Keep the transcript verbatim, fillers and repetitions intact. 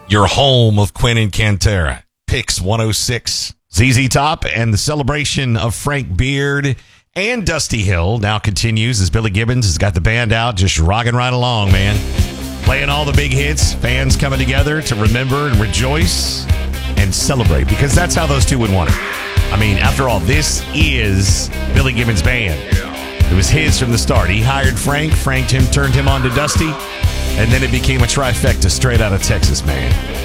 your home of Quinn and Cantera. Picks one oh six. Z Z Top and the celebration of Frank Beard and Dusty Hill now continues as Billy Gibbons has got the band out just rocking right along, man. Playing all the big hits, fans coming together to remember and rejoice and celebrate, because that's how those two would want it. I mean, after all, this is Billy Gibbons' band. It was his from the start. He hired Frank, Frank him, turned him on to Dusty, and then it became a trifecta straight out of Texas, man.